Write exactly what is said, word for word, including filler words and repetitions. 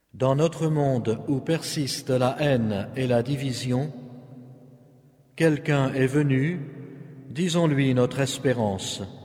Dans notre monde où persiste la haine et la division, quelqu'un est venu, disons-lui notre espérance.